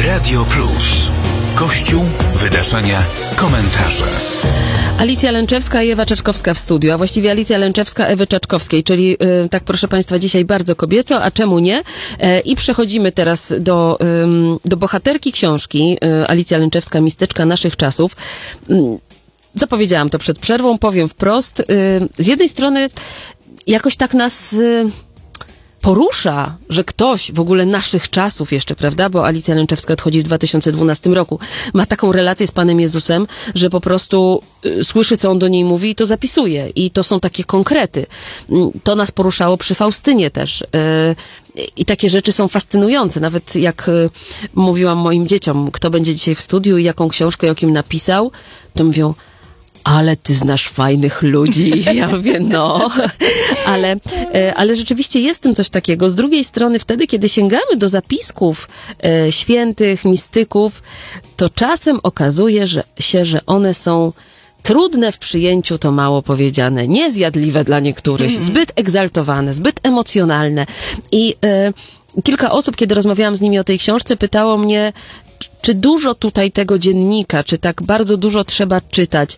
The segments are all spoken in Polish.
Radio Plus. Kościół, wydarzenia, komentarze. Alicja Lęczewska i Ewa Czaczkowska w studiu, a właściwie Alicja Lęczewska Ewy Czaczkowskiej, czyli tak proszę Państwa dzisiaj bardzo kobieco, a czemu nie? I przechodzimy teraz do bohaterki książki Alicja Lęczewska, mistyczka naszych czasów. Zapowiedziałam to przed przerwą, powiem wprost. Z jednej strony jakoś tak nas porusza, że ktoś w ogóle naszych czasów jeszcze, prawda, bo Alicja Lęczewska odchodzi w 2012 roku, ma taką relację z Panem Jezusem, że po prostu słyszy, co on do niej mówi i to zapisuje. I to są takie konkrety. To nas poruszało przy Faustynie też. I takie rzeczy są fascynujące. Nawet jak mówiłam moim dzieciom, kto będzie dzisiaj w studiu i jaką książkę, jakim napisał, to mówią: ale ty znasz fajnych ludzi. Ja mówię, no. Ale rzeczywiście jest w tym coś takiego. Z drugiej strony wtedy, kiedy sięgamy do zapisków świętych, mistyków, to czasem okazuje się, że one są trudne w przyjęciu, to mało powiedziane, niezjadliwe dla niektórych, zbyt egzaltowane, zbyt emocjonalne. I kilka osób, kiedy rozmawiałam z nimi o tej książce, pytało mnie, czy dużo tutaj tego dziennika, czy tak bardzo dużo trzeba czytać.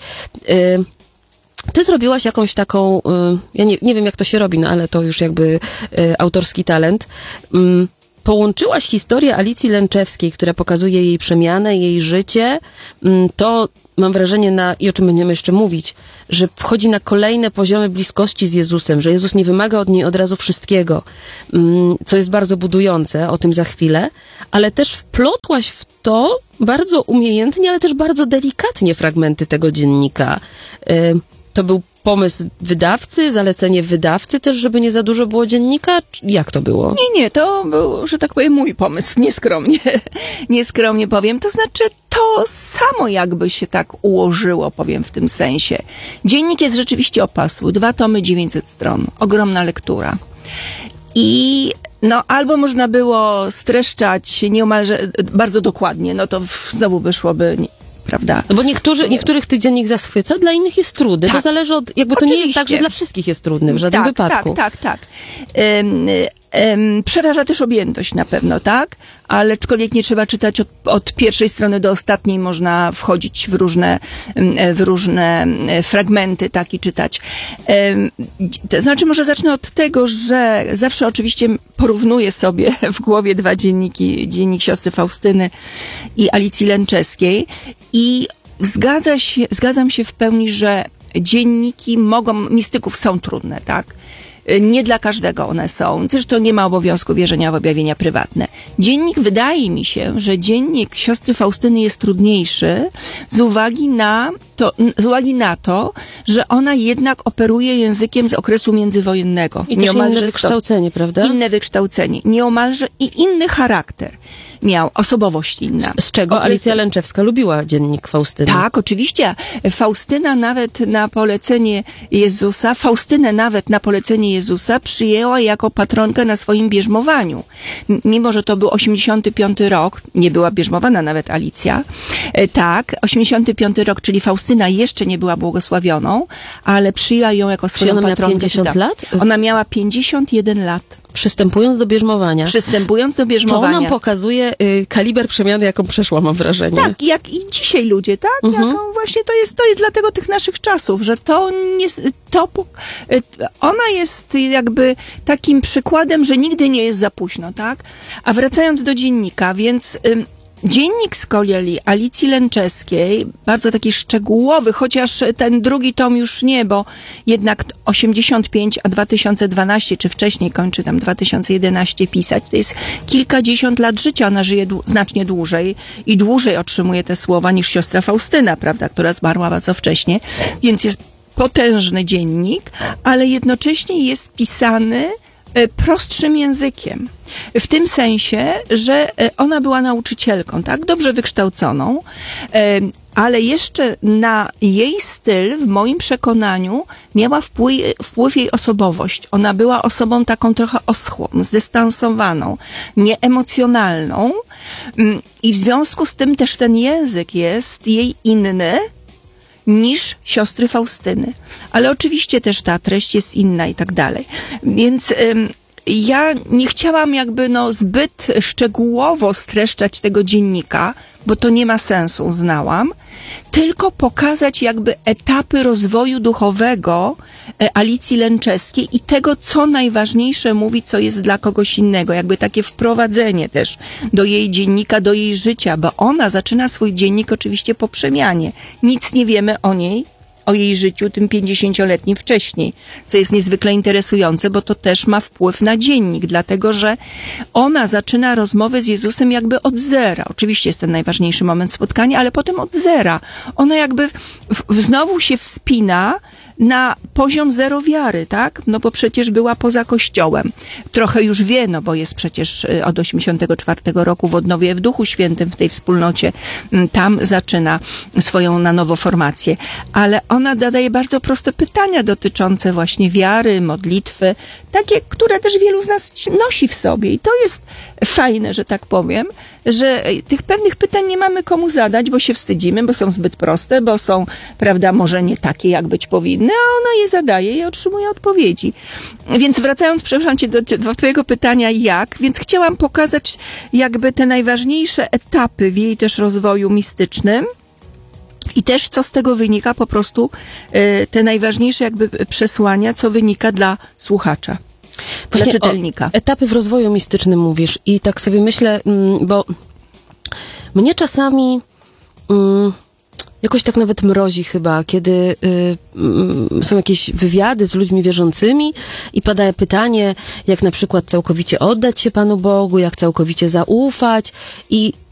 Ty zrobiłaś jakąś taką, ja nie wiem jak to się robi, no ale to już jakby autorski talent. Połączyłaś historię Alicji Lęczewskiej, która pokazuje jej przemianę, jej życie. To mam wrażenie, i o czym będziemy jeszcze mówić, że wchodzi na kolejne poziomy bliskości z Jezusem, że Jezus nie wymaga od niej od razu wszystkiego, co jest bardzo budujące, o tym za chwilę, ale też wplotłaś w to bardzo umiejętnie, ale też bardzo delikatnie fragmenty tego dziennika. To był pomysł wydawcy, zalecenie wydawcy też, żeby nie za dużo było dziennika? Jak to było? Nie, to był, że tak powiem, mój pomysł, nieskromnie powiem. To znaczy, to samo jakby się tak ułożyło, powiem w tym sensie. Dziennik jest rzeczywiście opasły, 2 tomy, 900 stron, ogromna lektura. I albo można było streszczać nieomalże bardzo dokładnie, no to znowu wyszłoby, prawda? Bo niektórych tych dziennik zachwyca, dla innych jest trudny. Tak. To zależy od, jakby to nie jest tak, że dla wszystkich jest trudny w żadnym wypadku. Tak. Przeraża też objętość na pewno, tak? Ale aczkolwiek nie trzeba czytać od pierwszej strony do ostatniej, można wchodzić w różne fragmenty, tak, i czytać. To znaczy, może zacznę od tego, że zawsze oczywiście porównuję sobie w głowie 2 dzienniki, dziennik siostry Faustyny i Alicji Lęczewskiej, i zgadzam się w pełni, że dzienniki mistyków są trudne, tak? Nie dla każdego one są. Zresztą nie ma obowiązku wierzenia w objawienia prywatne. Wydaje mi się, że dziennik siostry Faustyny jest trudniejszy z uwagi na to, że ona jednak operuje językiem z okresu międzywojennego. I też inne wykształcenie, prawda? Inne wykształcenie. Nieomalże i inny charakter miał, osobowość inna. Z czego Alicja Lęczewska lubiła dziennik Faustyny. Tak, oczywiście. Fastynę nawet na polecenie Jezusa przyjęła jako patronkę na swoim bierzmowaniu. Mimo że to był 85 rok, nie była bierzmowana nawet Alicja. Tak, 85 rok, czyli Faustyna jeszcze nie była błogosławioną, ale przyjęła ją jako swoją patronkę. Ona miała 50 lat? Ona miała 51 lat. Przystępując do bierzmowania. To nam pokazuje kaliber przemiany, jaką przeszła, mam wrażenie. Tak, jak i dzisiaj ludzie, tak? Jaką właśnie to jest dlatego tych naszych czasów, że ona jest jakby takim przykładem, że nigdy nie jest za późno, tak? A wracając do dziennika, więc dziennik z kolei Alicji Lęczewskiej, bardzo taki szczegółowy, chociaż ten 2 tom już nie, bo jednak 85, a 2012, czy wcześniej kończy tam 2011 pisać, to jest kilkadziesiąt lat życia, ona żyje znacznie dłużej i dłużej otrzymuje te słowa niż siostra Faustyna, prawda, która zmarła bardzo wcześnie, więc jest potężny dziennik, ale jednocześnie jest pisany prostszym językiem. W tym sensie, że ona była nauczycielką, tak? Dobrze wykształconą, ale jeszcze na jej styl, w moim przekonaniu, miała wpływ jej osobowość. Ona była osobą taką trochę oschłą, zdystansowaną, nieemocjonalną, i w związku z tym też ten język jest jej inny niż siostry Faustyny. Ale oczywiście też ta treść jest inna i tak dalej. Więc ja nie chciałam jakby zbyt szczegółowo streszczać tego dziennika, bo to nie ma sensu, uznałam, tylko pokazać jakby etapy rozwoju duchowego Alicji Lęczewskiej i tego, co najważniejsze mówi, co jest dla kogoś innego. Jakby takie wprowadzenie też do jej dziennika, do jej życia, bo ona zaczyna swój dziennik oczywiście po przemianie. Nic nie wiemy o niej, o jej życiu, tym 50-letnim wcześniej, co jest niezwykle interesujące, bo to też ma wpływ na dziennik, dlatego że ona zaczyna rozmowę z Jezusem jakby od zera. Oczywiście jest ten najważniejszy moment spotkania, ale potem od zera. Ona jakby znowu się wspina na poziom zero wiary, tak? No bo przecież była poza Kościołem. Trochę już wie, no bo jest przecież od 84 roku w Odnowie w Duchu Świętym, w tej wspólnocie. Tam zaczyna swoją na nowo formację. Ale ona zadaje bardzo proste pytania dotyczące właśnie wiary, modlitwy, takie, które też wielu z nas nosi w sobie. I to jest fajne, że tak powiem, że tych pewnych pytań nie mamy komu zadać, bo się wstydzimy, bo są zbyt proste, bo są, prawda, może nie takie, jak być powinny, a ona je zadaje i otrzymuje odpowiedzi. Więc wracając, przepraszam cię, do twojego pytania, więc chciałam pokazać jakby te najważniejsze etapy w jej też rozwoju mistycznym i też co z tego wynika, po prostu te najważniejsze jakby przesłania, co wynika dla słuchacza. Właśnie dla czytelnika. Etapy w rozwoju mistycznym mówisz i tak sobie myślę, bo mnie czasami jakoś tak nawet mrozi chyba, kiedy są jakieś wywiady z ludźmi wierzącymi i pada pytanie, jak na przykład całkowicie oddać się Panu Bogu, jak całkowicie zaufać i